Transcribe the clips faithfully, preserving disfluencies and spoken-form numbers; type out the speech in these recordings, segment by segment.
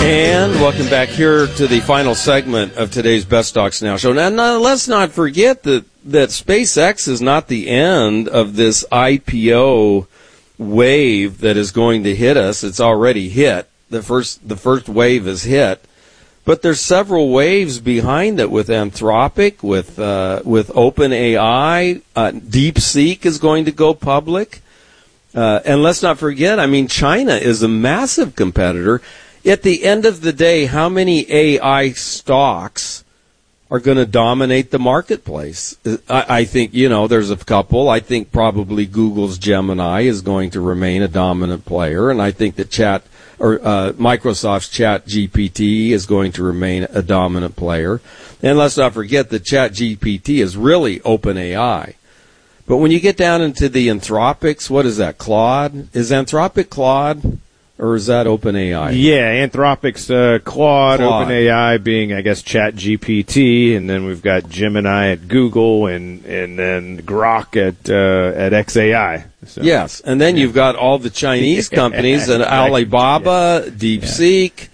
And welcome back here to the final segment of today's Best Stocks Now show. Now, now, let's not forget that, that SpaceX is not the end of this I P O wave that is going to hit us. It's already hit. The first, the first wave is hit. But there's several waves behind it with Anthropic, with, uh, with OpenAI. Uh, DeepSeek is going to go public. Uh, and let's not forget, I mean, China is a massive competitor. At the end of the day, how many A I stocks are going to dominate the marketplace? I, I think, you know, there's a couple. I think probably Google's Gemini is going to remain a dominant player, and I think that Chat or uh, Microsoft's Chat G P T is going to remain a dominant player. And let's not forget that Chat G P T is really OpenAI. But when you get down into the Anthropics, what is that, Claude? Is Anthropic Claude? Or is that OpenAI? Yeah, Anthropic's uh, Claude, Claude, OpenAI being, I guess, Chat G P T, and then we've got Gemini at Google, and and then Grok at uh, at X A I. So. Yes, and then you've got all the Chinese companies, and Alibaba, DeepSeek,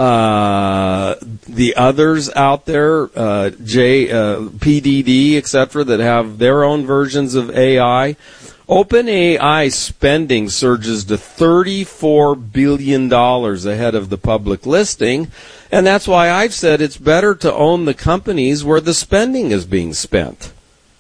uh, the others out there, uh, J, uh, P D D, et cetera, that have their own versions of A I. OpenAI spending surges to thirty-four billion dollars ahead of the public listing, and that's why I've said it's better to own the companies where the spending is being spent.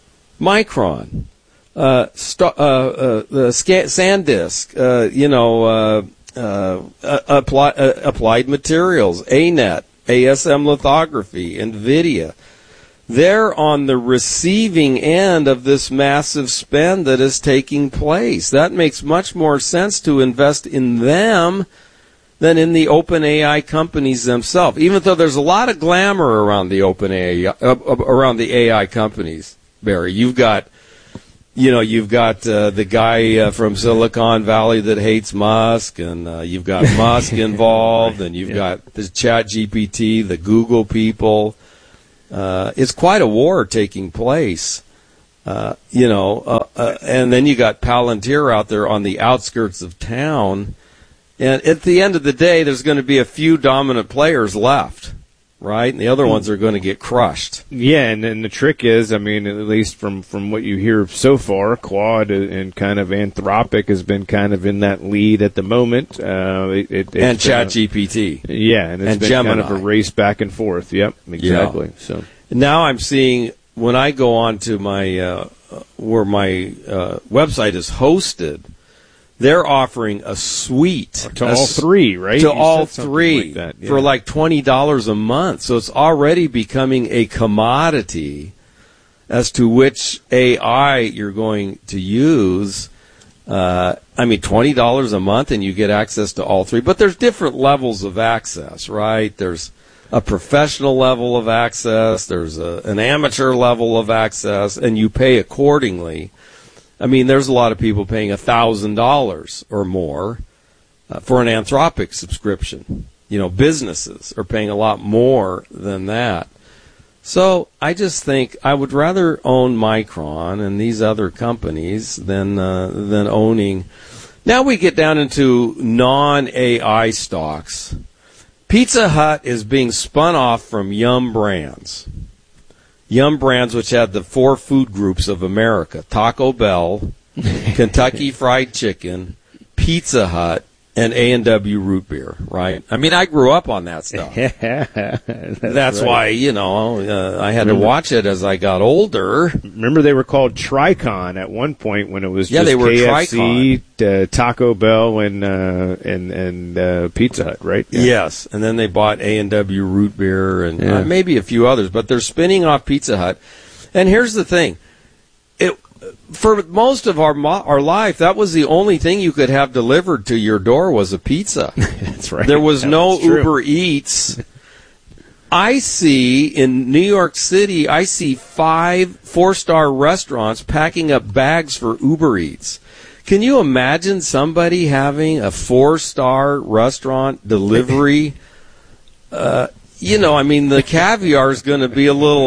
Micron, uh, st- uh, uh, the Sc- SanDisk, uh, you know, uh, uh, uh, apply, uh, Applied Materials, A net, A S M Lithography, NVIDIA. They're on the receiving end of this massive spend that is taking place. That makes much more sense to invest in them than in the OpenAI companies themselves. Even though there's a lot of glamour around the OpenAI, uh, around the A I companies, Barry. You've got, you know, you've got uh, the guy uh, from Silicon Valley that hates Musk, and uh, you've got Musk involved, and you've yeah. got the Chat G P T, the Google people. Uh, it's quite a war taking place, uh, you know, uh, uh, and then you got Palantir out there on the outskirts of town. And at the end of the day, there's going to be a few dominant players left, right? And the other ones are going to get crushed. Yeah, and, and the trick is, I mean, at least from, from what you hear so far, Claude and kind of Anthropic has been kind of in that lead at the moment. Uh, it, it, and Chat uh, G P T. Yeah, and it's and been Gemini. kind of a race back and forth. Yep, exactly. Yeah. So now I'm seeing, when I go on to my, uh, where my uh, website is hosted, they're offering a suite to a, all three, right? To You all said three like that, yeah. for like twenty dollars a month. So it's already becoming a commodity as to which A I you're going to use. Uh, I mean, twenty dollars a month and you get access to all three. But there's different levels of access, right? There's a professional level of access. There's a, an amateur level of access, and you pay accordingly. I mean, there's a lot of people paying one thousand dollars or more uh, for an Anthropic subscription. You know, businesses are paying a lot more than that. So I just think I would rather own Micron and these other companies than uh, than owning. Now we get down into non-A I stocks. Pizza Hut is being spun off from Yum Brands. Yum Brands, which had the four food groups of America: Taco Bell, Kentucky Fried Chicken, Pizza Hut, and A and W Root Beer, right? I mean, I grew up on that stuff. That's, That's right. why, you know, uh, I had remember, to watch it as I got older. Remember they were called Tricon at one point when it was yeah, just they were K F C, Tricon. Uh, Taco Bell, and uh, and and uh, Pizza Hut, right? Yeah. Yes, and then they bought A and W Root Beer and yeah. uh, maybe a few others, but they're spinning off Pizza Hut. And here's the thing. It For most of our our life, that was the only thing you could have delivered to your door was a pizza. That's right. There was that no was Uber Eats. I see in New York City, I see five four-star restaurants packing up bags for Uber Eats. Can you imagine somebody having a four-star restaurant delivery? uh, you know, I mean, the caviar is going to be a little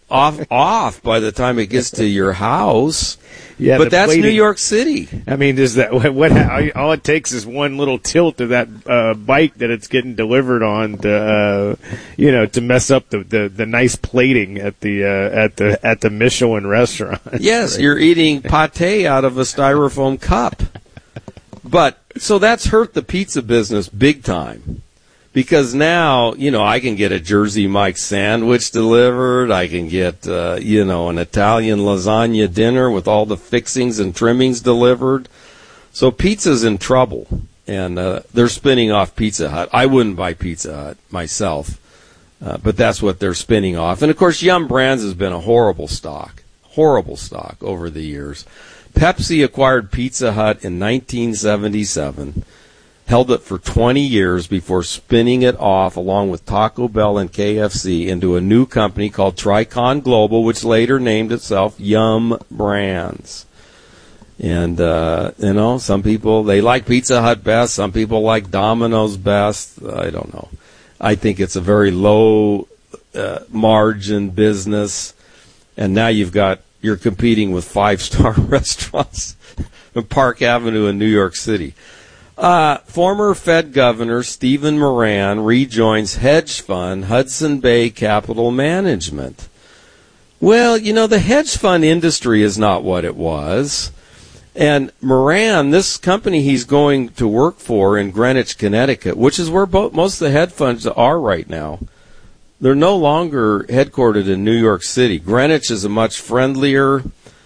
off off by the time it gets to your house. Yeah, but that's plating. New York City. I mean, does that what, what? All it takes is one little tilt of that uh, bike that it's getting delivered on to, uh, you know, to mess up the, the, the nice plating at the uh, at the at the Michelin restaurant. Yes, right? You're eating pate out of a styrofoam cup. But so that's hurt the pizza business big time. Because now, you know, I can get a Jersey Mike sandwich delivered. I can get, uh, you know, an Italian lasagna dinner with all the fixings and trimmings delivered. So pizza's in trouble, and uh, they're spinning off Pizza Hut. I wouldn't buy Pizza Hut myself, uh, but that's what they're spinning off. And, of course, Yum Brands has been a horrible stock, horrible stock over the years. Pepsi acquired Pizza Hut in nineteen seventy-seven. Held it for twenty years before spinning it off along with Taco Bell and K F C into a new company called Tricon Global, which later named itself Yum Brands. And, uh, you know, some people, they like Pizza Hut best. Some people like Domino's best. I don't know. I think it's a very low uh, margin business. And now you've got, you're competing with five-star restaurants in Park Avenue in New York City. Uh, former Fed Governor Stephen Moran rejoins hedge fund Hudson Bay Capital Management. Well, you know, the hedge fund industry is not what it was. And Moran, this company he's going to work for in Greenwich, Connecticut, which is where both, most of the hedge funds are right now, they're no longer headquartered in New York City. Greenwich is a much friendlier,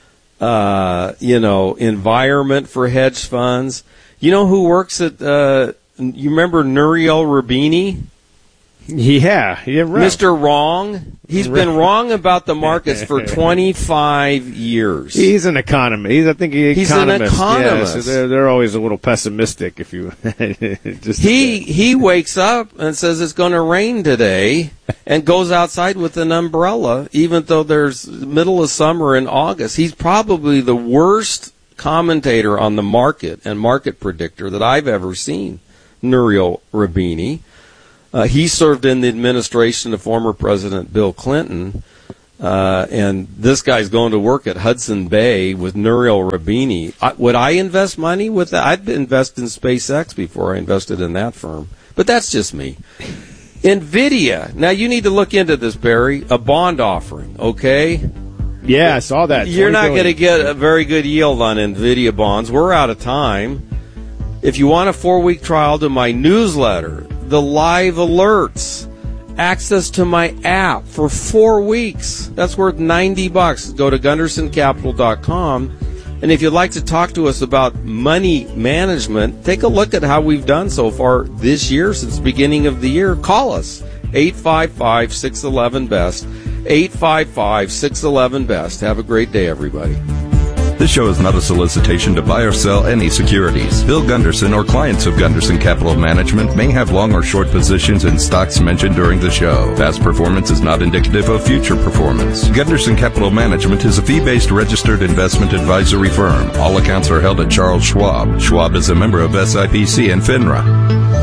uh, you know, environment for hedge funds. You know who works at, uh, you remember Nouriel Roubini? Yeah, yeah, right. Mister Wrong. He's right. been wrong about the markets for twenty-five years. He's an economist. He's, I think he's, he's economist. an economist. Yeah, so they're, they're always a little pessimistic. If you just he he wakes up and says it's going to rain today, and goes outside with an umbrella, even though there's middle of summer in August. He's probably the worst commentator on the market and market predictor that I've ever seen. Nouriel Roubini. Uh, he served in the administration of former President Bill Clinton, uh, and this guy's going to work at Hudson Bay with Nouriel Roubini. I, would I invest money with that? I'd invest in SpaceX before I invested in that firm, but that's just me. NVIDIA. Now, you need to look into this, Barry. A bond offering, okay? Yeah, I saw that. You're not going to get a very good yield on NVIDIA bonds. We're out of time. If you want a four-week trial to my newsletter, the live alerts, access to my app for four weeks. That's worth ninety bucks. Go to gunderson capital dot com. And if you'd like to talk to us about money management, take a look at how we've done so far this year since the beginning of the year. Call us, eight five five, six one one, B E S T, eight five five, six one one, B E S T. Have a great day, everybody. This show is not a solicitation to buy or sell any securities. Bill Gunderson or clients of Gunderson Capital Management may have long or short positions in stocks mentioned during the show. Past performance is not indicative of future performance. Gunderson Capital Management is a fee-based registered investment advisory firm. All accounts are held at Charles Schwab. Schwab is a member of S I P C and FINRA.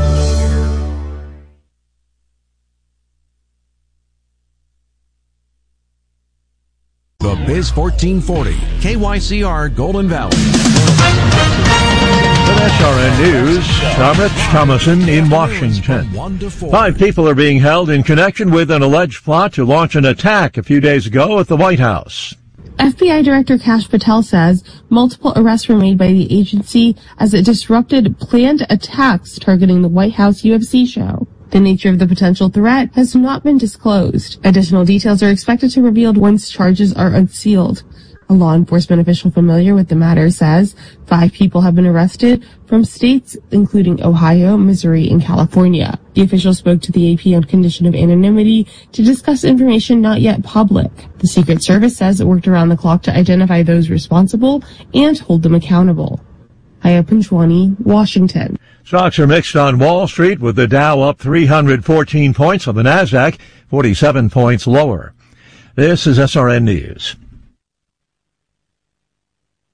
The Biz fourteen forty, K Y C R Golden Valley. With S R N News, I'm Rich Thomason in Washington. Five people are being held in connection with an alleged plot to launch an attack a few days ago at the White House. F B I Director Kash Patel says multiple arrests were made by the agency as it disrupted planned attacks targeting the White House U F C show. The nature of the potential threat has not been disclosed. Additional details are expected to be revealed once charges are unsealed. A law enforcement official familiar with the matter says five people have been arrested from states including Ohio, Missouri, and California. The official spoke to the A P on condition of anonymity to discuss information not yet public. The Secret Service says it worked around the clock to identify those responsible and hold them accountable. Haya Panchwani, Washington. Stocks are mixed on Wall Street with the Dow up three hundred fourteen points on the NASDAQ, forty-seven points lower. This is S R N News.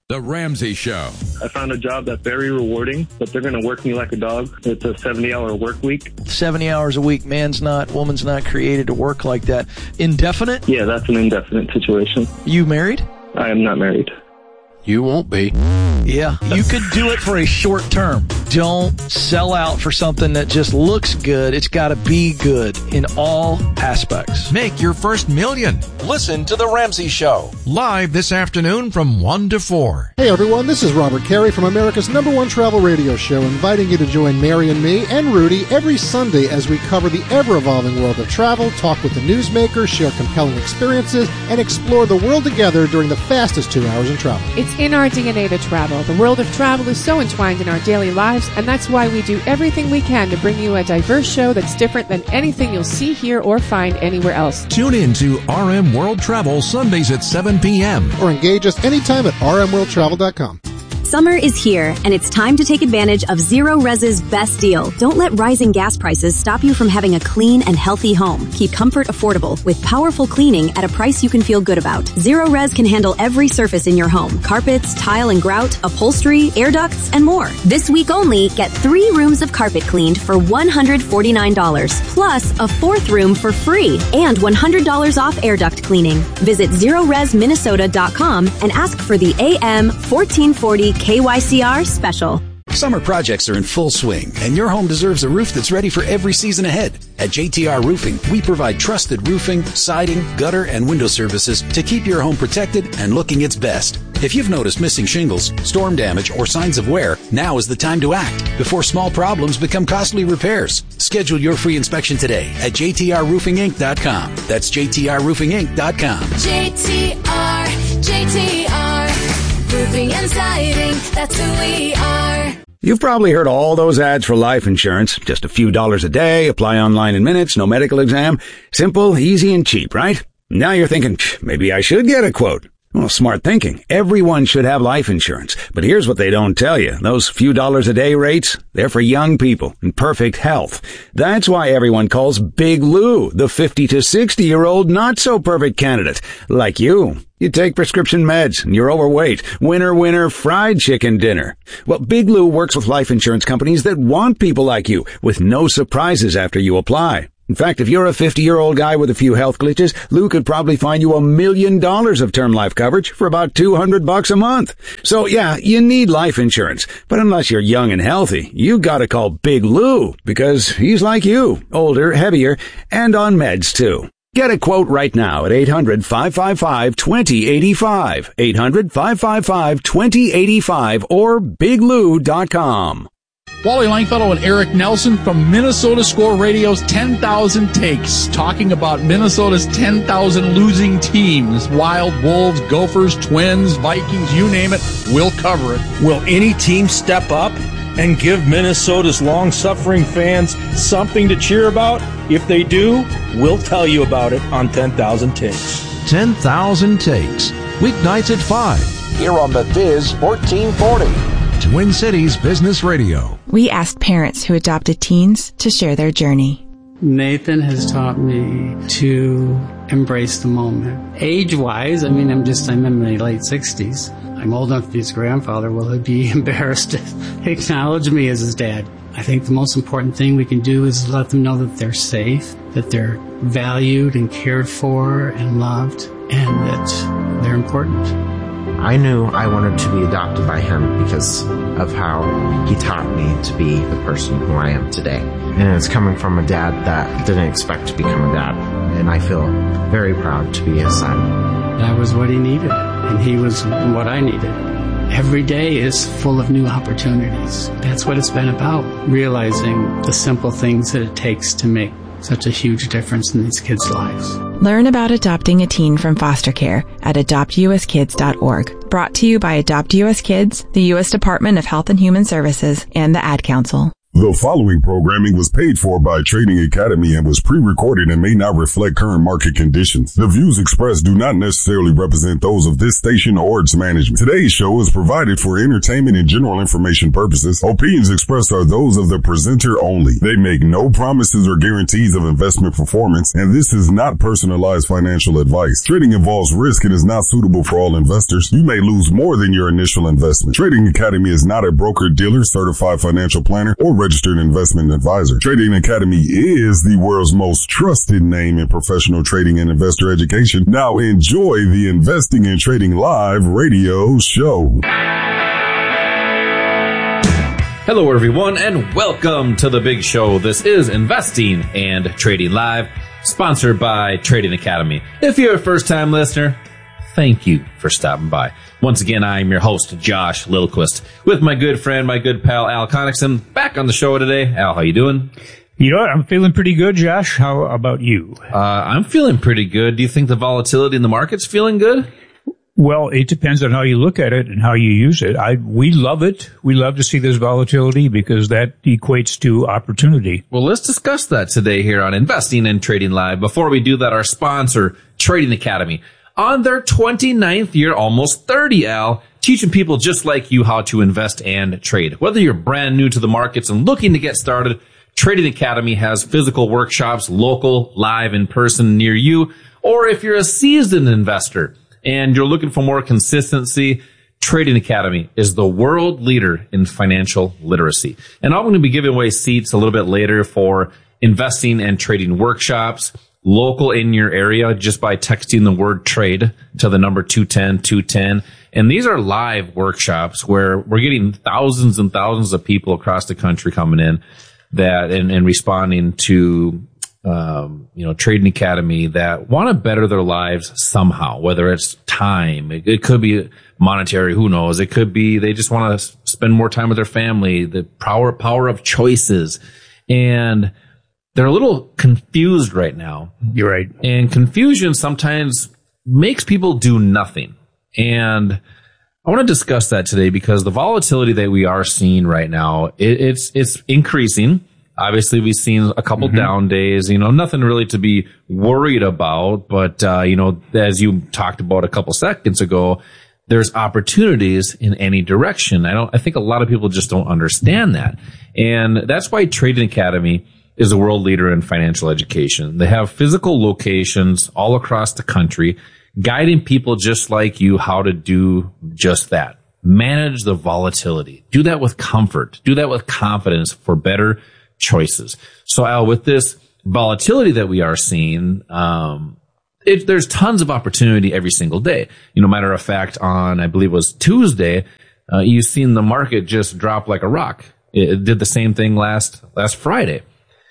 The Ramsey Show. I found a job that's very rewarding, but they're going to work me like a dog. It's a seventy-hour work week. seventy hours a week. Man's not, woman's not created to work like that. Indefinite? Yeah, that's an indefinite situation. You married? I am not married. You won't be. Yeah, you could do it for a short term. Don't sell out for something that just looks good. It's got to be good in all aspects. Make your first million. Listen to The Ramsey Show. Live this afternoon from one to four. Hey everyone, this is Robert Carey from America's number one travel radio show, inviting you to join Mary and me and Rudy every Sunday as we cover the ever-evolving world of travel, talk with the newsmakers, share compelling experiences, and explore the world together during the fastest two hours in travel. It's in our D N A to travel. The world of travel is so entwined in our daily lives, and that's why we do everything we can to bring you a diverse show that's different than anything you'll see here or find anywhere else. Tune in to R M World Travel Sundays at seven p.m. Or engage us anytime at r m world travel dot com. Summer is here, and it's time to take advantage of Zero Res's best deal. Don't let rising gas prices stop you from having a clean and healthy home. Keep comfort affordable with powerful cleaning at a price you can feel good about. Zero Res can handle every surface in your home. Carpets, tile and grout, upholstery, air ducts, and more. This week only, get three rooms of carpet cleaned for one hundred forty-nine dollars, plus a fourth room for free, and one hundred dollars off air duct cleaning. Visit zero res minnesota dot com and ask for the A M fourteen forty K Y C R special. Summer projects are in full swing, and your home deserves a roof that's ready for every season ahead. At J T R Roofing, we provide trusted roofing, siding, gutter, and window services to keep your home protected and looking its best. If you've noticed missing shingles, storm damage, or signs of wear, now is the time to act before small problems become costly repairs. Schedule your free inspection today at j t r roofing inc dot com. That's j t r roofing inc dot com. J T R, J T R, roofing and siding, that's who we are. You've probably heard all those ads for life insurance. Just a few dollars a day, apply online in minutes, no medical exam. Simple, easy, and cheap, right? Now you're thinking, maybe I should get a quote. Well, smart thinking. Everyone should have life insurance. But here's what they don't tell you. Those few dollars a day rates, they're for young people in perfect health. That's why everyone calls Big Lou the fifty to sixty year old not so perfect candidate. Like you. You take prescription meds and you're overweight. Winner, winner, fried chicken dinner. Well, Big Lou works with life insurance companies that want people like you with no surprises after you apply. In fact, if you're a fifty-year-old guy with a few health glitches, Lou could probably find you a million dollars of term life coverage for about two hundred bucks a month. So yeah, you need life insurance. But unless you're young and healthy, you gotta call Big Lou because he's like you, older, heavier, and on meds too. Get a quote right now at eight hundred, five five five, two zero eight five, eight hundred, five five five, two zero eight five, or big lou dot com. Wally Langfellow and Eric Nelson from Minnesota Score Radio's ten thousand Takes, talking about Minnesota's ten thousand losing teams. Wild, Wolves, Gophers, Twins, Vikings, you name it, we'll cover it. Will any team step up and give Minnesota's long-suffering fans something to cheer about? If they do, we'll tell you about it on ten thousand Takes. ten thousand Takes, weeknights at five. Here on the Biz fourteen forty. Twin Cities Business Radio. We asked parents who adopted teens to share their journey. Nathan has taught me to embrace the moment. Age-wise, I mean, I'm just, I'm in my late sixties. I'm old enough to be his grandfather. Will he be embarrassed to acknowledge me as his dad? I think the most important thing we can do is let them know that they're safe, that they're valued and cared for and loved, and that they're important. I knew I wanted to be adopted by him because of how he taught me to be the person who I am today. And it's coming from a dad that didn't expect to become a dad. And I feel very proud to be his son. That was what he needed, and he was what I needed. Every day is full of new opportunities. That's what it's been about, realizing the simple things that it takes to make such a huge difference in these kids' lives. Learn about adopting a teen from foster care at adopt u s kids dot org. Brought to you by Adopt U S Kids, the U S Department of Health and Human Services, and the Ad Council. The following programming was paid for by Trading Academy and was pre-recorded and may not reflect current market conditions. The views expressed do not necessarily represent those of this station or its management. Today's show is provided for entertainment and general information purposes. Opinions expressed are those of the presenter only. They make no promises or guarantees of investment performance, and this is not personalized financial advice. Trading involves risk and is not suitable for all investors. You may lose more than your initial investment. Trading Academy is not a broker-dealer, certified financial planner, or registered investment advisor. Trading Academy is the world's most trusted name in professional trading and investor education. Now enjoy the Investing and Trading Live radio show. Hello everyone and welcome to the big show. This is Investing and Trading Live, sponsored by Trading Academy. If you're a first-time listener, thank you for stopping by. Once again, I'm your host, Josh Lilquist, with my good friend, my good pal, Al Connickson, back on the show today. Al, how you doing? You know what? I'm feeling pretty good, Josh. How about you? Uh, I'm feeling pretty good. Do you think the volatility in the market's feeling good? Well, it depends on how you look at it and how you use it. I, we love it. We love to see this volatility because that equates to opportunity. Well, let's discuss that today here on Investing and Trading Live. Before we do that, our sponsor, Trading Academy, on their twenty-ninth year, almost thirty, Al, teaching people just like you how to invest and trade. Whether you're brand new to the markets and looking to get started, Trading Academy has physical workshops, local, live, in person near you. Or if you're a seasoned investor and you're looking for more consistency, Trading Academy is the world leader in financial literacy. And I'm going to be giving away seats a little bit later for investing and trading workshops, local in your area, just by texting the word trade to the number two ten two ten. And these are live workshops where we're getting thousands and thousands of people across the country coming in that and, and responding to um, you know, Trading Academy that want to better their lives somehow, whether it's time, it, it could be monetary, who knows, it could be they just want to spend more time with their family, the power power of choices. And they're a little confused right now. You're right. And confusion sometimes makes people do nothing. And I want to discuss that today because the volatility that we are seeing right now, it, it's it's increasing. Obviously, we've seen a couple mm-hmm. down days, you know, nothing really to be worried about. But, uh, you know, as you talked about a couple seconds ago, there's opportunities in any direction. I don't, I think a lot of people just don't understand that. And that's why Trading Academy is a world leader in financial education. They have physical locations all across the country, guiding people just like you how to do just that. Manage the volatility. Do that with comfort. Do that with confidence for better choices. So, Al, with this volatility that we are seeing, um, it, there's tons of opportunity every single day. You know, matter of fact, on, I believe it was Tuesday, uh, you've seen the market just drop like a rock. It, it did the same thing last, last Friday.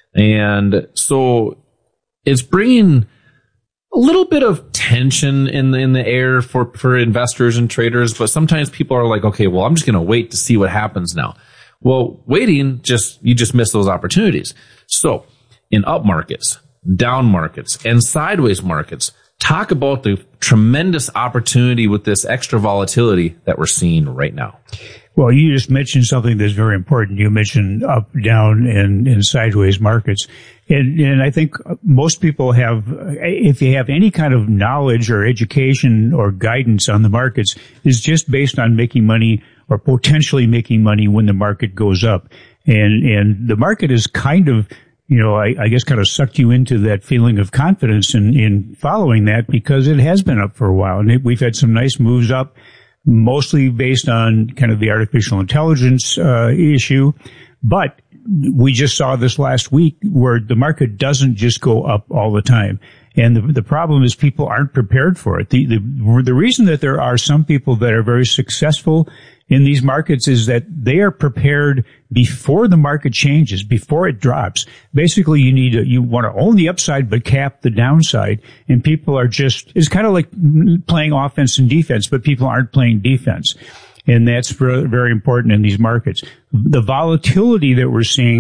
And so it's bringing a little bit of tension in the, in the air for, for investors and traders. But sometimes people are like, okay, well, I'm just going to wait to see what happens now. Well, waiting, just, you just miss those opportunities. So in up markets, down markets, and sideways markets, talk about the tremendous opportunity with this extra volatility that we're seeing right now. Well, you just mentioned something that's very important. You mentioned up, down, and, and sideways markets. And, and I think most people have, if you have any kind of knowledge or education or guidance on the markets, is just based on making money or potentially making money when the market goes up. And, and the market is kind of, you know, I, I guess kind of sucked you into that feeling of confidence in, in following that because it has been up for a while. And it, we've had some nice moves up, mostly based on kind of the artificial intelligence uh, issue. But we just saw this last week where the market doesn't just go up all the time. And the, the problem is people aren't prepared for it. The, the, the reason that there are some people that are very successful in these markets is that they are prepared before the market changes, before it drops. Basically, you need to, you want to own the upside but cap the downside. And people are just, it's kind of like playing offense and defense, but people aren't playing defense. And that's very important in these markets. The volatility that we're seeing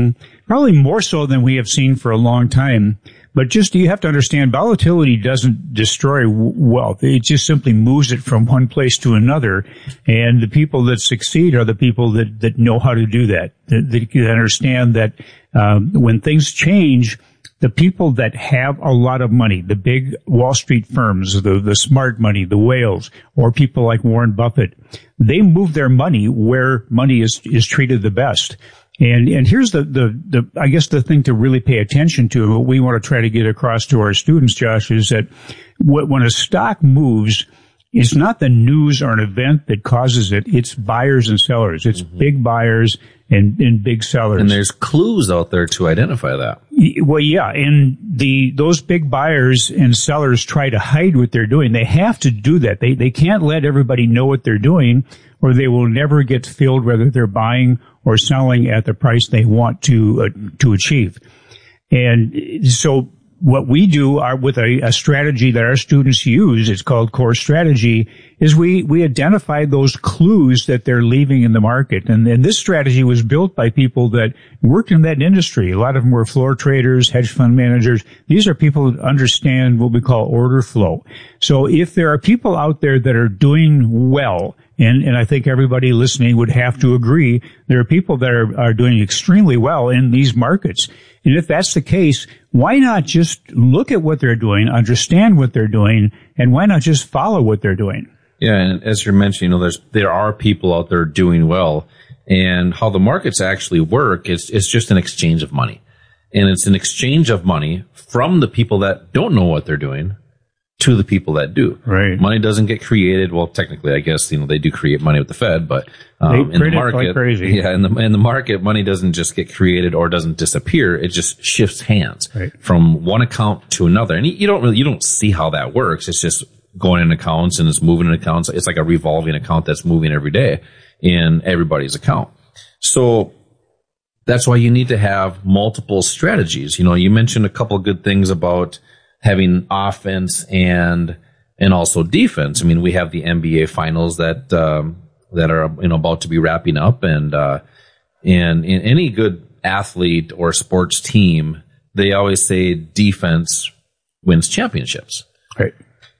probably more so than we have seen for a long time. But just you have to understand, volatility doesn't destroy w- wealth. It just simply moves it from one place to another. And the people that succeed are the people that, that know how to do that. That, that can understand that um, when things change, the people that have a lot of money, the big Wall Street firms, the, the smart money, the whales, or people like Warren Buffett, they move their money where money is, is treated the best. And, and here's the, the, the, I guess the thing to really pay attention to, what we want to try to get across to our students, Josh, is that when a stock moves, it's not the news or an event that causes it. It's buyers and sellers. It's mm-hmm. big buyers and, and big sellers. And there's clues out there to identify that. Well, yeah. And the, those big buyers and sellers try to hide what they're doing. They have to do that. They, they can't let everybody know what they're doing, or they will never get filled whether they're buying or selling at the price they want to, uh, to achieve. And so what we do are with a, a strategy that our students use, it's called Core Strategy, is we, we identify those clues that they're leaving in the market. And, and this strategy was built by people that worked in that industry. A lot of them were floor traders, hedge fund managers. These are people that understand what we call order flow. So if there are people out there that are doing well, and, and I think everybody listening would have to agree, there are people that are, are doing extremely well in these markets. And if that's the case, why not just look at what they're doing, understand what they're doing, and why not just follow what they're doing? Yeah, and as you're mentioning, you know, there's there are people out there doing well, and how the markets actually work is it's just an exchange of money, and it's an exchange of money from the people that don't know what they're doing to the people that do. Right. Money doesn't get created. Well, technically, I guess, you know, they do create money with the Fed, but um, in the market, like crazy. yeah, in the in the market, money doesn't just get created or doesn't disappear. It just shifts hands right. from one account to another, and you don't really you don't see how that works. It's just going in accounts and it's moving in accounts. It's like a revolving account that's moving every day in everybody's account. So that's why you need to have multiple strategies. You know, you mentioned a couple of good things about having offense and and also defense. I mean, we have the N B A finals that um, that are you know about to be wrapping up, and uh, and in any good athlete or sports team, they always say defense wins championships. Right.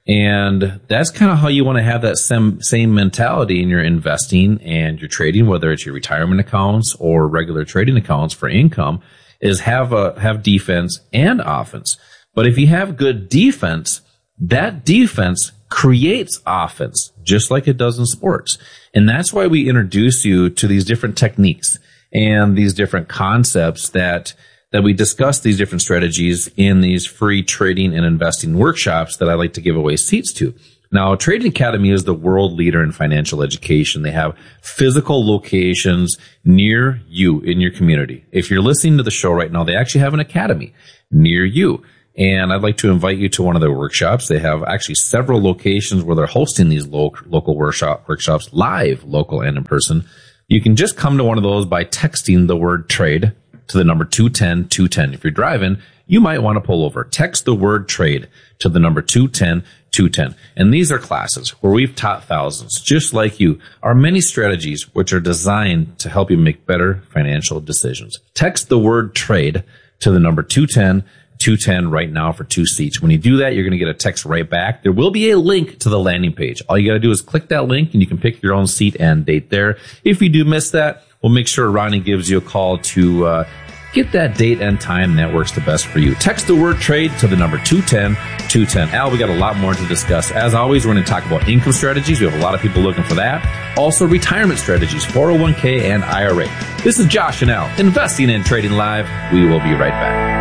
And that's kind of how you want to have that same, same mentality in your investing and your trading, whether it's your retirement accounts or regular trading accounts for income, is have a, have defense and offense. But if you have good defense, that defense creates offense, just like it does in sports. And that's why we introduce you to these different techniques and these different concepts that that we discuss these different strategies in these free trading and investing workshops that I like to give away seats to. Now, Trading Academy is the world leader in financial education. They have physical locations near you in your community. If you're listening to the show right now, they actually have an academy near you. And I'd like to invite you to one of their workshops. They have actually several locations where they're hosting these lo- local workshop workshops, live, local, and in person. You can just come to one of those by texting the word trade to the number two ten two ten. If you're driving, you might want to pull over. Text the word trade to the number two ten two ten. And these are classes where we've taught thousands, just like you, our many strategies which are designed to help you make better financial decisions. Text the word trade to the number two ten two ten right now for two seats. When you do that, you're going to get a text right back. There will be a link to the landing page. All you got to do is click that link and you can pick your own seat and date there. If you do miss that, we'll make sure Ronnie gives you a call to uh, get that date and time that works the best for you. Text the word trade to the number two ten two ten. Al, we got a lot more to discuss. As always, we're going to talk about income strategies. We have a lot of people looking for that. Also, retirement strategies, four oh one k and I R A. This is Josh and Al, Investing and Trading Live. We will be right back.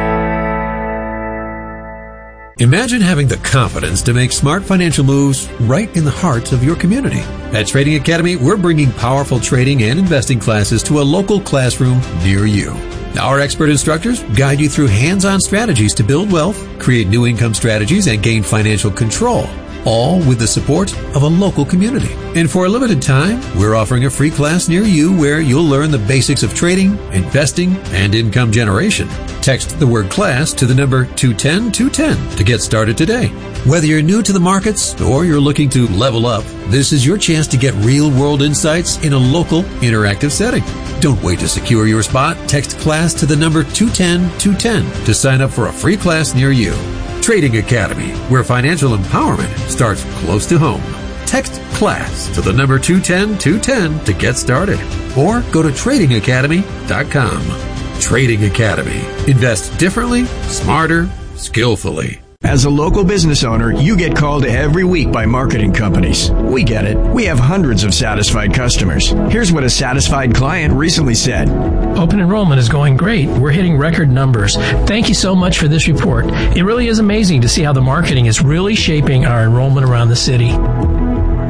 Imagine having the confidence to make smart financial moves right in the heart of your community. At Trading Academy, we're bringing powerful trading and investing classes to a local classroom near you. Our expert instructors guide you through hands-on strategies to build wealth, create new income strategies, and gain financial control, all with the support of a local community. And for a limited time, we're offering a free class near you where you'll learn the basics of trading, investing, and income generation. Text the word class to the number two ten two ten to get started today. Whether you're new to the markets or you're looking to level up, this is your chance to get real-world insights in a local, interactive setting. Don't wait to secure your spot. Text CLASS to the number two ten two ten to sign up for a free class near you. Trading Academy, where financial empowerment starts close to home. Text CLASS to the number two ten two ten to get started. Or go to trading academy dot com. Trading Academy. Invest differently, smarter, skillfully. As a local business owner, you get called every week by marketing companies. We get it. We have hundreds of satisfied customers. Here's what a satisfied client recently said. Open enrollment is going great. We're hitting record numbers. Thank you so much for this report. It really is amazing to see how the marketing is really shaping our enrollment around the city.